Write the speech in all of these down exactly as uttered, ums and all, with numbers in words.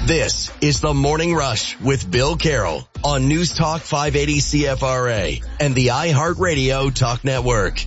This is the Morning Rush with Bill Carroll on News Talk five eighty C F R A and the iHeartRadio Talk Network.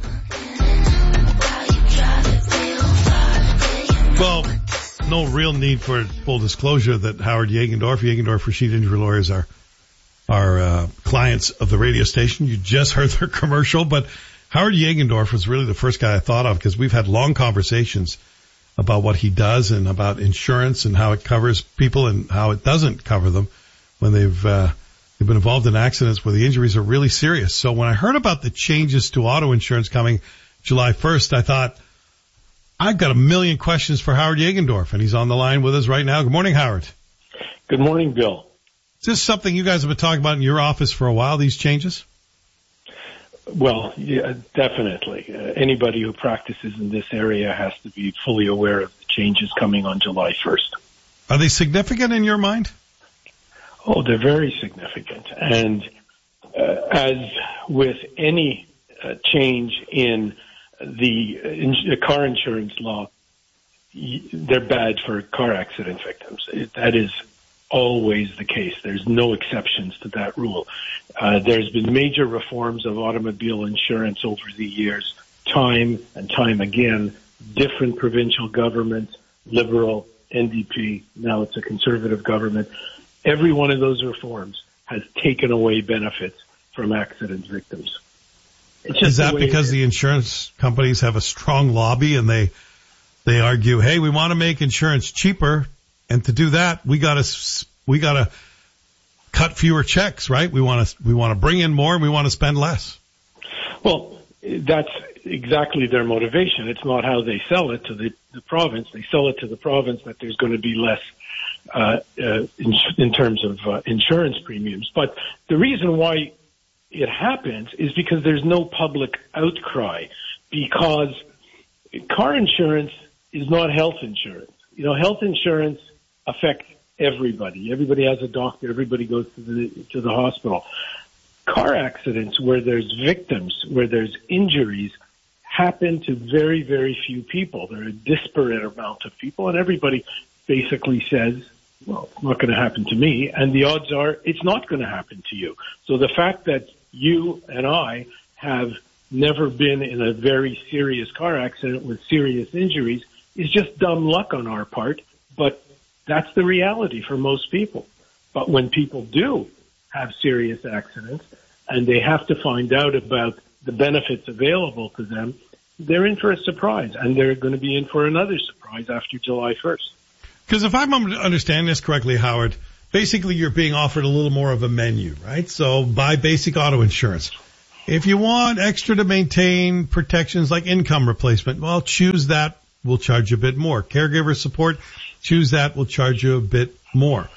Well, no real need for full disclosure that Howard Jagendorf, Jagendorf Rashid Injury Lawyers are, are uh, clients of the radio station. You just heard their commercial, but Howard Jagendorf was really the first guy I thought of because we've had long conversations about what he does and about insurance and how it covers people and how it doesn't cover them when they've uh, they've been involved in accidents where the injuries are really serious. So when I heard about the changes to auto insurance coming July first, I thought, I've got a million questions for Howard Jagendorf, and he's on the line with us right now. Good morning, Howard. Good morning, Bill. Is this something you guys have been talking about in your office for a while, these changes? Well, yeah, definitely. Uh, anybody who practices in this area has to be fully aware of the changes coming on July first. Are they significant in your mind? Oh, they're very significant. And uh, as with any uh, change in the, in the car insurance law, they're bad for car accident victims. It, that is always the case. There's no exceptions to that rule. Uh, there's been major reforms of automobile insurance over the years, time and time again. Different provincial governments, Liberal, N D P, now it's a Conservative government. Every one of those reforms has taken away benefits from accident victims. It's just is that the because the insurance companies have a strong lobby and they they argue, hey, we want to make insurance cheaper, and to do that, we got to we got to cut fewer checks, right? We want to we want to bring in more and we want to spend less. Well, that's exactly their motivation. It's not how they sell it to the, the province. They sell it to the province that there's going to be less uh, uh, in, in terms of uh, insurance premiums. But the reason why it happens is because there's no public outcry, because car insurance is not health insurance. You know, health insurance affects everybody. Everybody has a doctor. Everybody goes to the to the hospital. Car accidents where there's victims, where there's injuries, happen to very, very few people. They're a disparate amount of people, and everybody basically says, well, it's not going to happen to me, and the odds are it's not going to happen to you. So the fact that you and I have never been in a very serious car accident with serious injuries is just dumb luck on our part, but that's the reality for most people. But when people do have serious accidents and they have to find out about the benefits available to them, they're in for a surprise, and they're going to be in for another surprise after July first. Because if I'm understanding this correctly, Howard, basically you're being offered a little more of a menu, right? So buy basic auto insurance. If you want extra to maintain protections like income replacement, well, choose that. We'll charge you a bit more. Caregiver support, choose that. We'll charge you a bit more.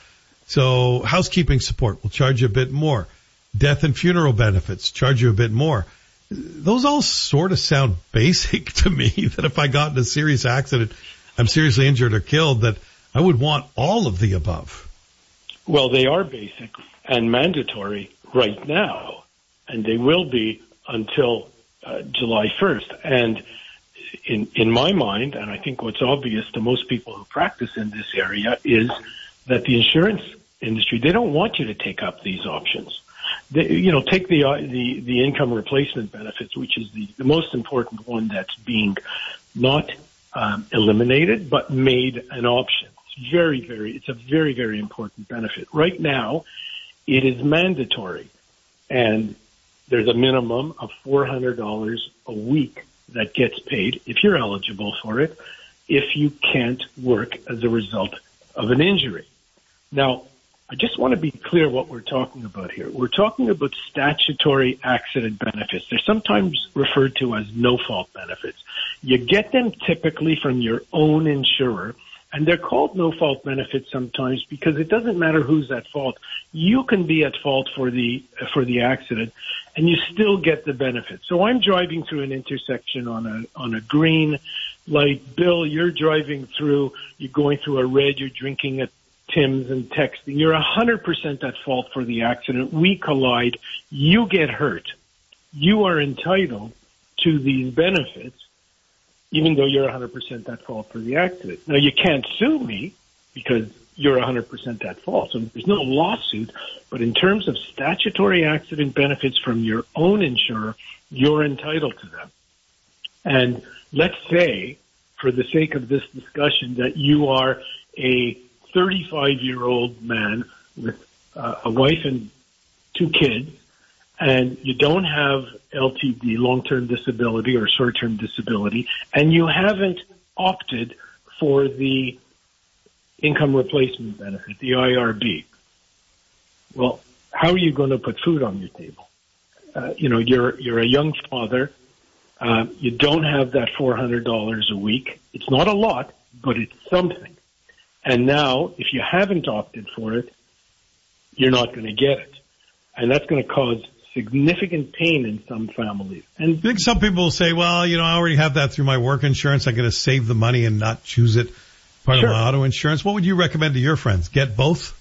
So housekeeping support, we'll charge you a bit more. Death and funeral benefits, charge you a bit more. Those all sort of sound basic to me, that if I got in a serious accident, I'm seriously injured or killed, that I would want all of the above. Well, they are basic and mandatory right now, and they will be until uh, July first. And in in my mind, and I think what's obvious to most people who practice in this area, is that the insurance industry, they don't want you to take up these options. They, you know, take the uh, the the income replacement benefits, which is the, the most important one that's being not um, eliminated, but made an option. It's very, very, it's a very, very important benefit. Right now, it is mandatory, and there's a minimum of four hundred dollars a week that gets paid, if you're eligible for it, if you can't work as a result of an injury. Now, I just want to be clear what we're talking about here. We're talking about statutory accident benefits. They're sometimes referred to as no-fault benefits. You get them typically from your own insurer, and they're called no-fault benefits sometimes because it doesn't matter who's at fault. You can be at fault for the for the accident, and you still get the benefit. So I'm driving through an intersection on a on a green light. Bill, you're driving through, you're going through a red, you're drinking at Tim's and texting. You're one hundred percent at fault for the accident. We collide. You get hurt. You are entitled to these benefits, even though you're one hundred percent at fault for the accident. Now, you can't sue me because you're one hundred percent at fault. So there's no lawsuit, but in terms of statutory accident benefits from your own insurer, you're entitled to them. And let's say, for the sake of this discussion, that you are a thirty-five-year-old man with uh, a wife and two kids, and you don't have L T D, long-term disability or short-term disability, and you haven't opted for the income replacement benefit, the I R B. Well, how are you going to put food on your table? Uh, you know, you're you're a young father. Uh, you don't have that four hundred dollars a week. It's not a lot, but it's something. And now, if you haven't opted for it, you're not going to get it. And that's going to cause significant pain in some families. And I think some people will say, well, you know, I already have that through my work insurance. I'm going to save the money and not choose it part sure. of my auto insurance. What would you recommend to your friends? Get both?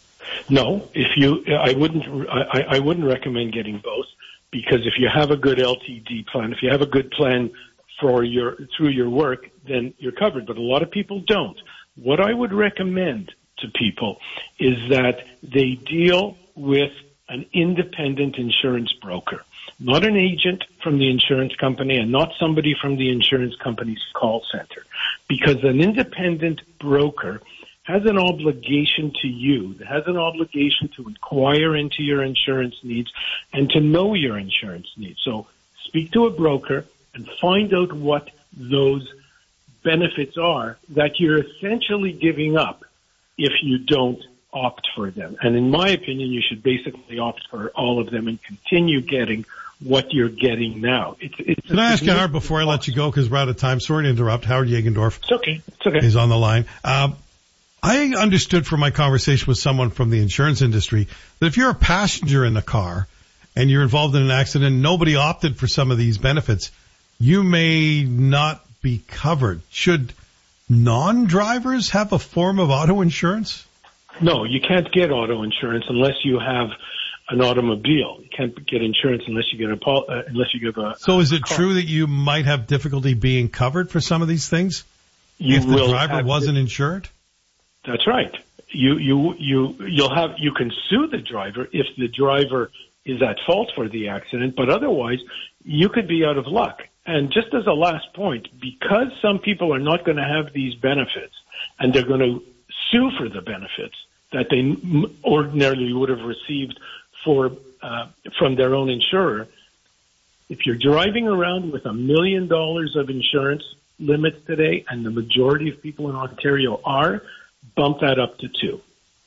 No, if you, I wouldn't, I, I wouldn't recommend getting both, because if you have a good L T D plan, if you have a good plan for your, through your work, then you're covered. But a lot of people don't. What I would recommend to people is that they deal with an independent insurance broker, not an agent from the insurance company and not somebody from the insurance company's call center, because an independent broker has an obligation to you, has an obligation to inquire into your insurance needs and to know your insurance needs. So speak to a broker and find out what those benefits are that you're essentially giving up if you don't opt for them. And in my opinion, you should basically opt for all of them and continue getting what you're getting now. It's, it's Can I ask you, Howard, before I let you go, because we're out of time, sorry to interrupt, Howard Jagendorf. It's okay. It's okay. Is on the line. Um, I understood from my conversation with someone from the insurance industry that if you're a passenger in the car and you're involved in an accident, nobody opted for some of these benefits, you may not be covered. Should non-drivers have a form of auto insurance? No, you can't get auto insurance unless you have an automobile. You can't get insurance unless you get a pol- uh, unless you give a. So is it car. true that you might have difficulty being covered for some of these things You if the will driver have, wasn't insured? That's right. You you you you'll have you can sue the driver if the driver is at fault for the accident, but otherwise you could be out of luck. And just as a last point, because some people are not going to have these benefits and they're going to sue for the benefits that they ordinarily would have received for uh, from their own insurer, if you're driving around with a million dollars of insurance limits today, and the majority of people in Ontario are, bump that up to two.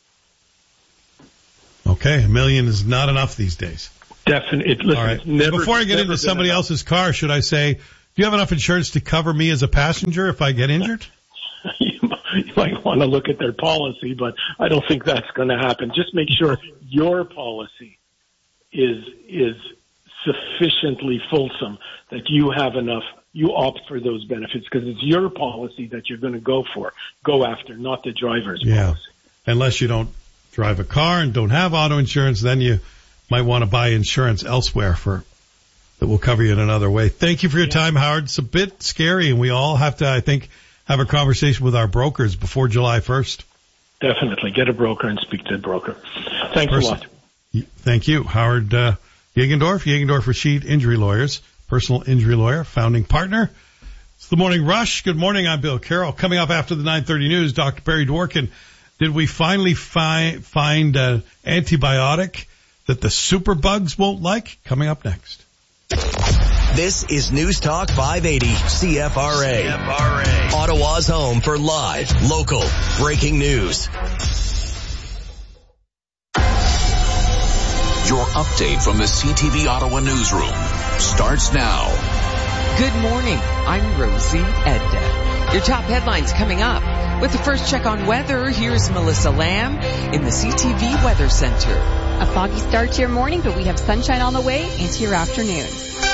Okay, a million is not enough these days. Definitely. Listen, All right. it's never, Before I get into somebody enough. else's car, should I say, do you have enough insurance to cover me as a passenger if I get injured? you might want to look at their policy, but I don't think that's going to happen. Just make sure your policy is is sufficiently fulsome, that you have enough, you opt for those benefits, because it's your policy that you're going to go for, go after, not the driver's Yeah. policy. Unless you don't drive a car and don't have auto insurance, then you might want to buy insurance elsewhere for that will cover you in another way. Thank you for your Yeah. time, Howard. It's a bit scary, and we all have to, I think, have a conversation with our brokers before July first. Definitely. Get a broker and speak to a broker. Thanks Person- a lot. Thank you, Howard uh, Jagendorf, Jagendorf Rashid Injury Lawyers, personal injury lawyer, founding partner. It's the Morning Rush. Good morning. I'm Bill Carroll. Coming up after the nine thirty news, Doctor Barry Dworkin. Did we finally fi- find an antibiotic that the superbugs won't like? Coming up next. This is News Talk five eighty C F R A. C F R A. Ottawa's home for live, local, breaking news. Your update from the C T V Ottawa newsroom starts now. Good morning. I'm Rosie Edda. Your top headlines coming up. With the first check on weather, here's Melissa Lamb in the C T V Weather Center. A foggy start to your morning, but we have sunshine on the way into your afternoon.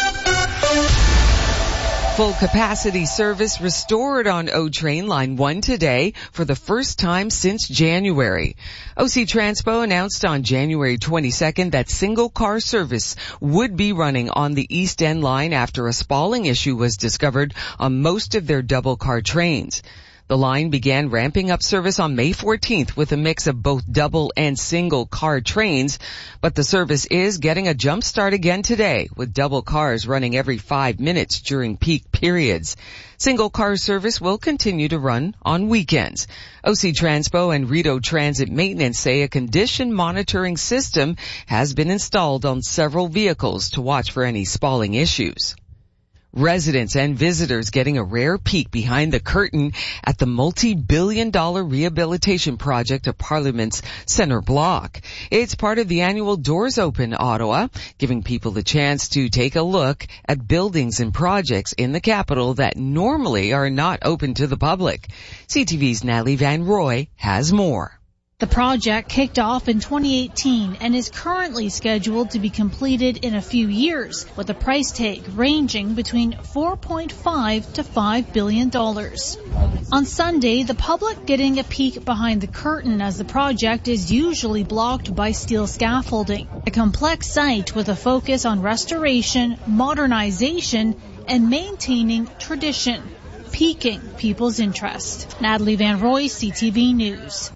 Full capacity service restored on O Train Line one today for the first time since January. O C Transpo announced on January twenty-second that single car service would be running on the East End line after a spalling issue was discovered on most of their double car trains. The line began ramping up service on May fourteenth with a mix of both double and single car trains, but the service is getting a jump start again today with double cars running every five minutes during peak periods. Single car service will continue to run on weekends. O C Transpo and Rideau Transit Maintenance say a condition monitoring system has been installed on several vehicles to watch for any spalling issues. Residents and visitors getting a rare peek behind the curtain at the multi-billion dollar rehabilitation project of Parliament's Center Block. It's part of the annual Doors Open Ottawa, giving people the chance to take a look at buildings and projects in the capital that normally are not open to the public. C T V's Natalie Van Roy has more. The project kicked off in twenty eighteen and is currently scheduled to be completed in a few years, with a price tag ranging between four point five to five billion dollars. On Sunday, the public getting a peek behind the curtain as the project is usually blocked by steel scaffolding. A complex site with a focus on restoration, modernization, and maintaining tradition, piquing people's interest. Natalie Van Roy, C T V News.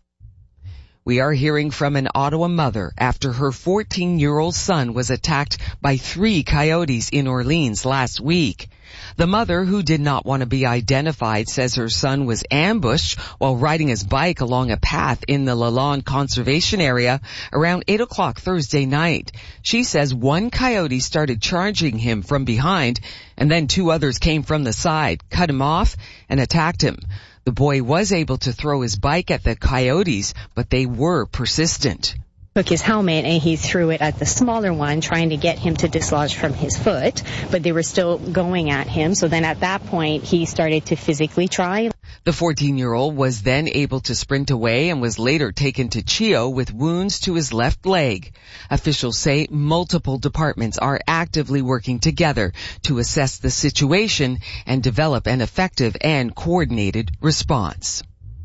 We are hearing from an Ottawa mother after her fourteen-year-old son was attacked by three coyotes in Orleans last week. The mother, who did not want to be identified, says her son was ambushed while riding his bike along a path in the Lalonde Conservation Area around eight o'clock Thursday night. She says one coyote started charging him from behind, and then two others came from the side, cut him off, and attacked him. The boy was able to throw his bike at the coyotes, but they were persistent. Took his helmet and he threw it at the smaller one, trying to get him to dislodge from his foot, but they were still going at him. So then at that point, he started to physically try. The fourteen-year-old was then able to sprint away and was later taken to CHEO with wounds to his left leg. Officials say multiple departments are actively working together to assess the situation and develop an effective and coordinated response.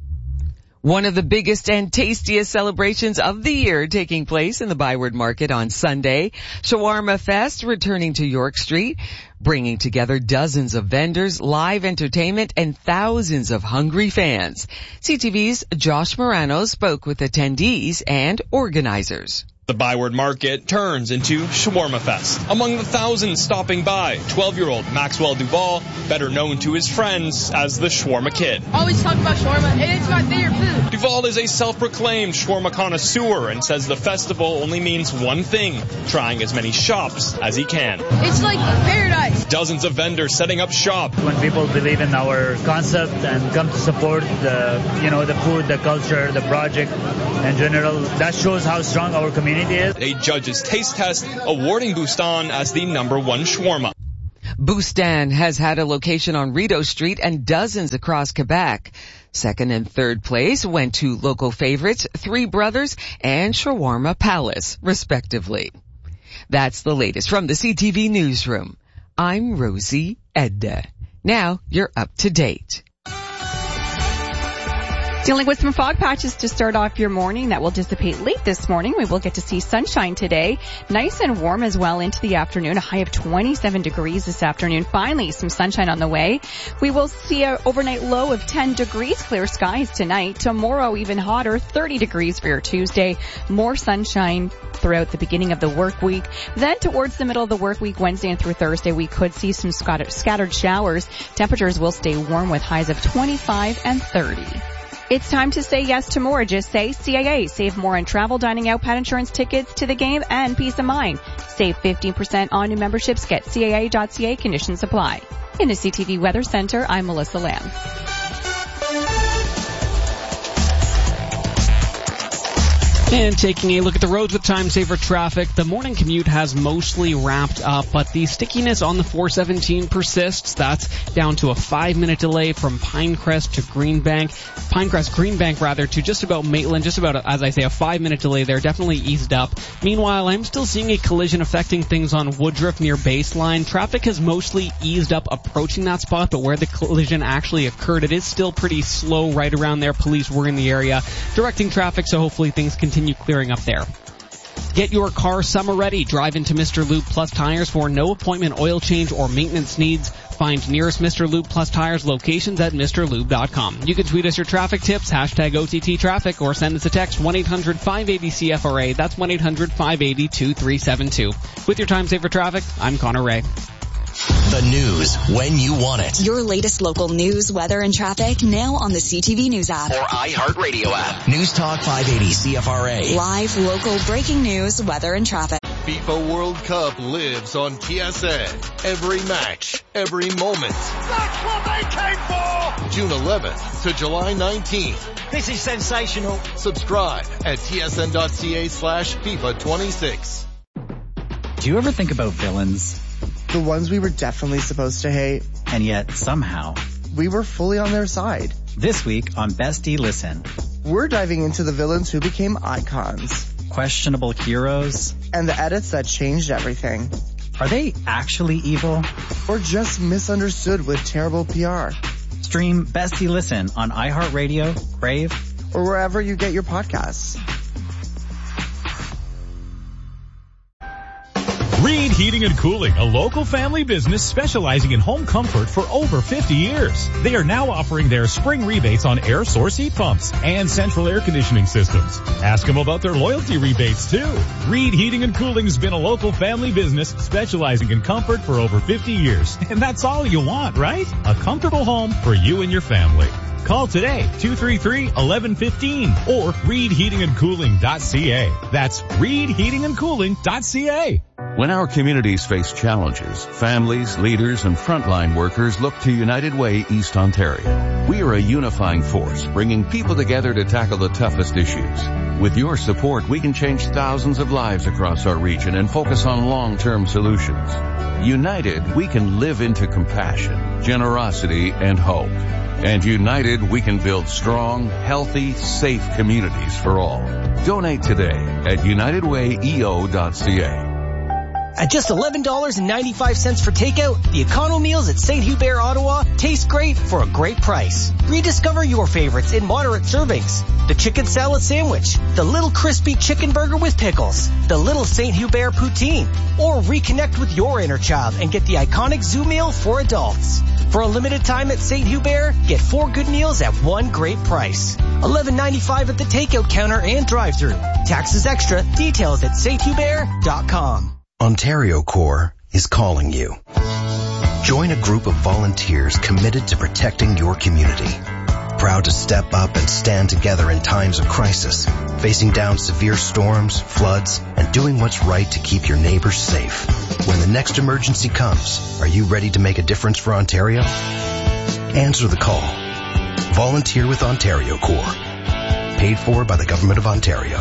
One of the biggest and tastiest celebrations of the year taking place in the Byward Market on Sunday. Shawarma Fest returning to York Street, bringing together dozens of vendors, live entertainment, and thousands of hungry fans. C T V's Josh Morano spoke with attendees and organizers. The Byward Market turns into Shawarma Fest. Among the thousands stopping by, twelve-year-old Maxwell Duval, better known to his friends as the Shawarma Kid. Always talk about shawarma, and it's my favorite food. Duval is a self-proclaimed shawarma connoisseur and says the festival only means one thing, trying as many shops as he can. It's like paradise. Dozens of vendors setting up shop. When people believe in our concept and come to support the, you know, the food, the culture, the project in general, that shows how strong our community is. A judge's taste test awarding Bustan as the number one shawarma. Bustan has had a location on Rideau Street and dozens across Quebec. Second and third place went to local favorites, Three Brothers and Shawarma Palace, respectively. That's the latest from the C T V Newsroom. I'm Rosie Edda. Now you're up to date. Dealing with some fog patches to start off your morning that will dissipate late this morning. We will get to see sunshine today. Nice and warm as well into the afternoon. A high of twenty-seven degrees this afternoon. Finally, some sunshine on the way. We will see an overnight low of ten degrees. Clear skies tonight. Tomorrow, even hotter, thirty degrees for your Tuesday. More sunshine throughout the beginning of the work week. Then towards the middle of the work week, Wednesday and through Thursday, we could see some scattered showers. Temperatures will stay warm with highs of twenty-five and thirty. It's time to say yes to more. Just say C A A. Save more on travel, dining out, pet insurance, tickets to the game, and peace of mind. Save fifteen percent on new memberships. Get C A A dot C A. Conditions apply. In the C T V Weather Center, I'm Melissa Lamb. And taking a look at the roads with time saver traffic, the morning commute has mostly wrapped up, but the stickiness on the four seventeen persists. That's down to a five-minute delay from Pinecrest to Greenbank. Pinecrest, Greenbank rather, to just about Maitland. Just about, as I say, a five-minute delay there. Definitely eased up. Meanwhile, I'm still seeing a collision affecting things on Woodruff near Baseline. Traffic has mostly eased up approaching that spot, but where the collision actually occurred, it is still pretty slow right around there. Police were in the area directing traffic, so hopefully things continue Continue clearing up there. Get your car summer ready. Drive into Mister Lube Plus Tires for no appointment oil change or maintenance needs. Find nearest Mister Lube Plus Tires locations at Mr Lube dot com. You can tweet us your traffic tips, hashtag O T T traffic, or send us a text one eight hundred five eight zero C F R A. That's one eight hundred five eight zero two three seven two. With your Time Saver Traffic, I'm Connor Ray. The news when you want it. Your latest local news, weather, and traffic now on the C T V News app. Or iHeartRadio app. News Talk five eighty C F R A. Live, local, breaking news, weather, and traffic. FIFA World Cup lives on T S N. Every match, every moment. That's what they came for! June eleventh to July nineteenth. This is sensational. Subscribe at tsn.ca slash FIFA twenty-six. Do you ever think about villains? The ones we were definitely supposed to hate. And yet, somehow, we were fully on their side. This week on Bestie Listen, we're diving into the villains who became icons. Questionable heroes. And the edits that changed everything. Are they actually evil? Or just misunderstood with terrible P R? Stream Bestie Listen on iHeartRadio, Crave, or wherever you get your podcasts. Reed Heating and Cooling, a local family business specializing in home comfort for over fifty years. They are now offering their spring rebates on air source heat pumps and central air conditioning systems. Ask them about their loyalty rebates too. Reed Heating and Cooling's been a local family business specializing in comfort for over fifty years. And that's all you want, right? A comfortable home for you and your family. Call today, two three three, one one one five or reed heating and cooling dot c a. That's reed heating and cooling dot c a. When our communities face challenges, families, leaders, and frontline workers look to United Way East Ontario. We are a unifying force, bringing people together to tackle the toughest issues. With your support, we can change thousands of lives across our region and focus on long-term solutions. United, we can live into compassion, generosity, and hope. And united, we can build strong, healthy, safe communities for all. Donate today at united way e o dot c a. At just eleven dollars and ninety-five cents for takeout, the Econo Meals at Saint Hubert, Ottawa taste great for a great price. Rediscover your favorites in moderate servings. The chicken salad sandwich, the little crispy chicken burger with pickles, the little Saint Hubert poutine, or reconnect with your inner child and get the iconic zoo meal for adults. For a limited time at Saint Hubert, get four good meals at one great price. eleven ninety-five at the takeout counter and drive-thru. Taxes extra. Details at saint hubert dot com. Ontario Corps is calling you. Join a group of volunteers committed to protecting your community. Proud to step up and stand together in times of crisis, facing down severe storms, floods, and doing what's right to keep your neighbors safe. When the next emergency comes, are you ready to make a difference for Ontario? Answer the call. Volunteer with Ontario Corps. Paid for by the Government of Ontario.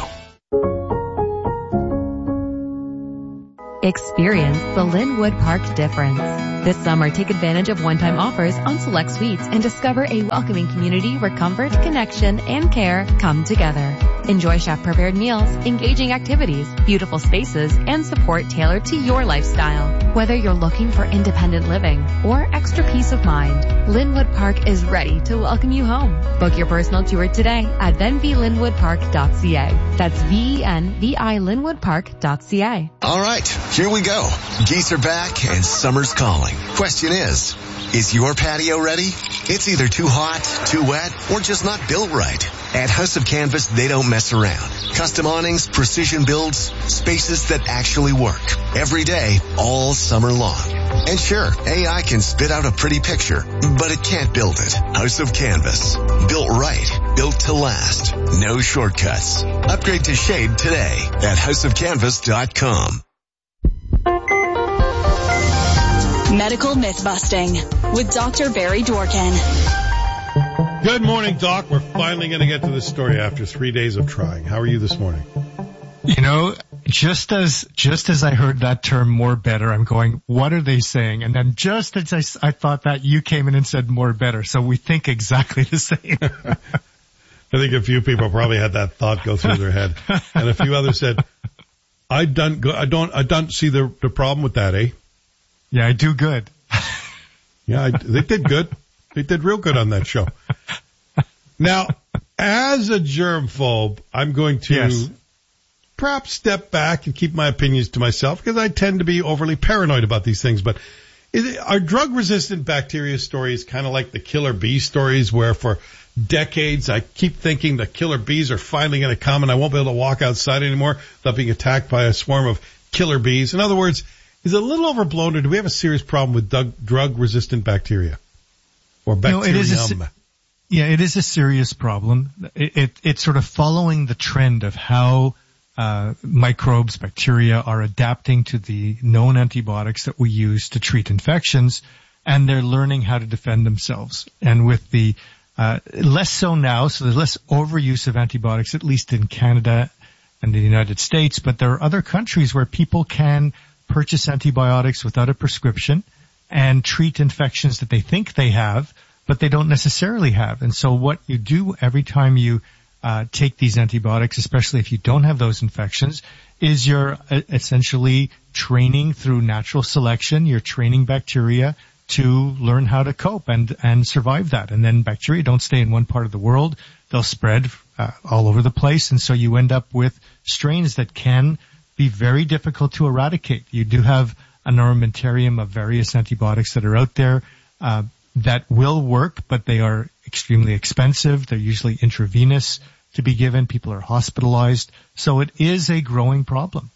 Experience the Linwood Park difference. This summer, take advantage of one-time offers on select suites and discover a welcoming community where comfort, connection, and care come together. Enjoy chef-prepared meals, engaging activities, beautiful spaces, and support tailored to your lifestyle. Whether you're looking for independent living or extra peace of mind, Linwood Park is ready to welcome you home. Book your personal tour today at venvi linwood park dot c a. That's V E N V I linwood park dot c a. All right, here we go. Geese are back and summer's calling. Question is, is your patio ready? It's either too hot, too wet, or just not built right. At House of Canvas, they don't mess around. Custom awnings, precision builds, spaces that actually work. Every day, all summer long. And sure, A I can spit out a pretty picture, but it can't build it. House of Canvas. Built right. Built to last. No shortcuts. Upgrade to shade today at house of canvas dot com. Medical myth-busting with Doctor Barry Dworkin. Good morning, Doc. We're finally going to get to this story after three days of trying. How are you this morning? You know, just as just as I heard that term more better, I'm going, what are they saying? And then just as I, I thought that, you came in and said more better. So we think exactly the same. I think a few people probably had that thought go through their head. And a few others said, I don't, go, I don't, I don't see the, the problem with that, eh? Yeah, I do good. Yeah, I, they did good. They did real good on that show. Now, as a germphobe, I'm going to yes. perhaps step back and keep my opinions to myself because I tend to be overly paranoid about these things. But Is it, are drug-resistant bacteria stories kind of like the killer bee stories where for decades I keep thinking the killer bees are finally going to come and I won't be able to walk outside anymore without being attacked by a swarm of killer bees? In other words, is it a little overblown, or do we have a serious problem with drug-resistant bacteria or bacterium? No, it is a, yeah, it is a serious problem. It, it, it's sort of following the trend of how uh, microbes, bacteria are adapting to the known antibiotics that we use to treat infections, and they're learning how to defend themselves. And with the uh, less so now, so there's less overuse of antibiotics, at least in Canada and the United States, but there are other countries where people can purchase antibiotics without a prescription and treat infections that they think they have, but they don't necessarily have. And so what you do every time you uh, take these antibiotics, especially if you don't have those infections, is you're uh, essentially training through natural selection. You're training bacteria to learn how to cope and, and survive that. And then bacteria don't stay in one part of the world. They'll spread uh, all over the place. And so you end up with strains that can be very difficult to eradicate. You do have an armamentarium of various antibiotics that are out there uh, that will work, but they are extremely expensive. They're usually intravenous to be given. People are hospitalized. So it is a growing problem.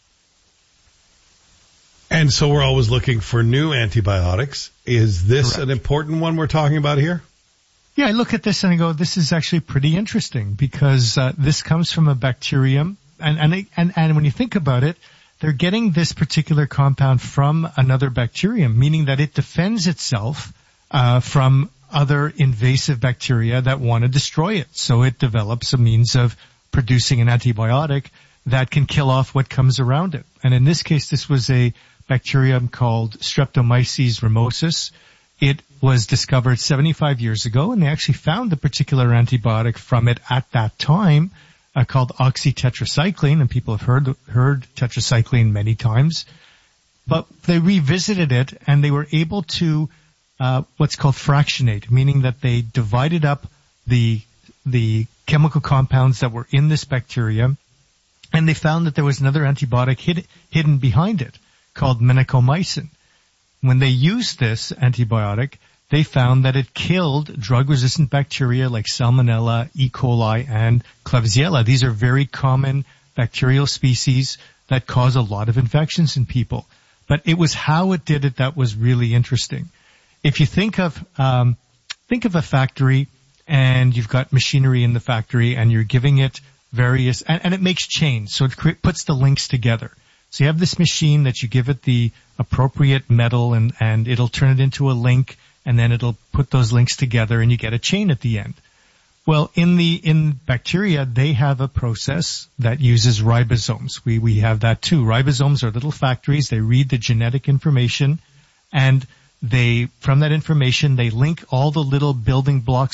And so we're always looking for new antibiotics. Is this Correct. An important one we're talking about here? Yeah, I look at this and I go, this is actually pretty interesting because uh, this comes from a bacterium. And, and, and, and when you think about it, they're getting this particular compound from another bacterium, meaning that it defends itself uh, from other invasive bacteria that want to destroy it. So it develops a means of producing an antibiotic that can kill off what comes around it. And in this case, this was a bacterium called Streptomyces ramosus. It was discovered seventy-five years ago, and they actually found a particular antibiotic from it at that time uh, called oxytetracycline, and people have heard heard tetracycline many times. But they revisited it, and they were able to uh what's called fractionate, meaning that they divided up the the chemical compounds that were in this bacteria, and they found that there was another antibiotic hid, hidden behind it called minicomycin. When they used this antibiotic, they found that it killed drug-resistant bacteria like Salmonella, E. coli, and Klebsiella. These are very common bacterial species that cause a lot of infections in people. But it was how it did it that was really interesting. If you think of um, think of a factory, and you've got machinery in the factory, and you're giving it various, and, and it makes chains, so it cre- puts the links together. So you have this machine that you give it the appropriate metal, and, and it'll turn it into a link, and then it'll put those links together, and you get a chain at the end. Well, in the in bacteria, they have a process that uses ribosomes. We we have that too. Ribosomes are little factories. They read the genetic information, and they from that information they link all the little building blocks